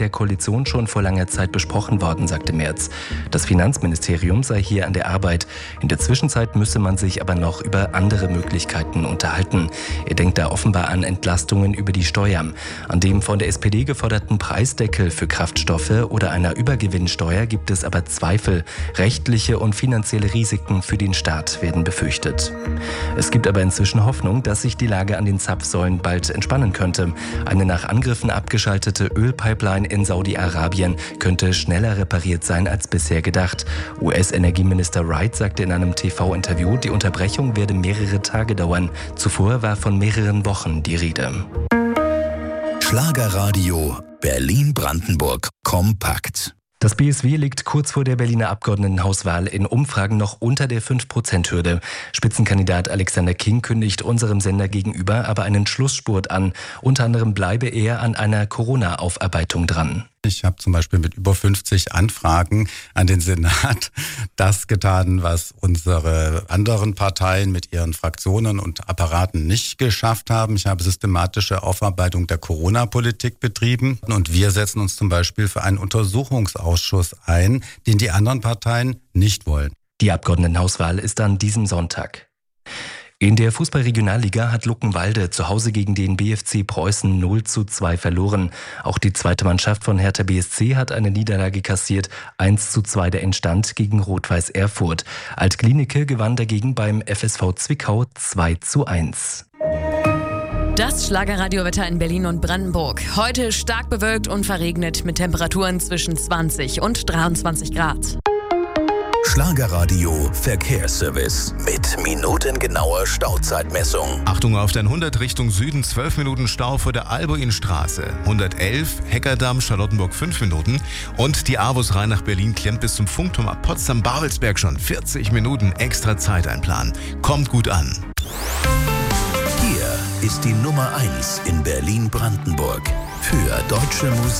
der Koalition schon vor langer Zeit besprochen worden, sagte Merz. Das Finanzministerium sei hier an der Arbeit. In der Zwischenzeit müsse man sich aber noch über andere Möglichkeiten unterhalten. Er denkt da offenbar an Entlastungen über die Steuern. An dem von der SPD geforderten Preisdeckel für Kraftstoffe oder einer Übergewinnsteuer gibt es aber Zweifel. Rechtliche und finanzielle Risiken für den Staat werden befürchtet. Es gibt aber inzwischen Hoffnung, dass sich die Lage an den Zapfsäulen bald entspannen könnte. Eine nach Angriffen abgeschaltete Ölpipeline in Saudi-Arabien könnte schneller repariert sein als bisher gedacht. US-Energieminister Wright sagte in einem TV-Interview, die Unterbrechung werde mehrere Tage dauern. Zuvor war von mehreren Wochen die Rede. Schlagerradio Berlin-Brandenburg kompakt. Das BSW liegt kurz vor der Berliner Abgeordnetenhauswahl in Umfragen noch unter der 5%-Hürde. Spitzenkandidat Alexander King kündigt unserem Sender gegenüber aber einen Schlussspurt an. Unter anderem bleibe er an einer Corona-Aufarbeitung dran. Ich habe zum Beispiel mit über 50 Anfragen an den Senat das getan, was unsere anderen Parteien mit ihren Fraktionen und Apparaten nicht geschafft haben. Ich habe systematische Aufarbeitung der Corona-Politik betrieben und wir setzen uns zum Beispiel für einen Untersuchungsausschuss ein, den die anderen Parteien nicht wollen. Die Abgeordnetenhauswahl ist an diesem Sonntag. In der Fußball-Regionalliga hat Luckenwalde zu Hause gegen den BFC Preußen 0:2 verloren. Auch die zweite Mannschaft von Hertha BSC hat eine Niederlage kassiert. 1:2 der Endstand gegen Rot-Weiß Erfurt. Alt-Glienicke gewann dagegen beim FSV Zwickau 2:1. Das Schlagerradiowetter in Berlin und Brandenburg. Heute stark bewölkt und verregnet mit Temperaturen zwischen 20 und 23 Grad. Schlagerradio Verkehrsservice mit minutengenauer Stauzeitmessung. Achtung auf der 100 Richtung Süden, 12 Minuten Stau vor der Albuinstraße. 111 Heckerdamm, Charlottenburg 5 Minuten. Und die Avus rein nach Berlin klemmt bis zum Funkturm ab Potsdam-Babelsberg schon 40 Minuten extra Zeit einplanen. Kommt gut an. Hier ist die Nummer 1 in Berlin-Brandenburg für deutsche Musik.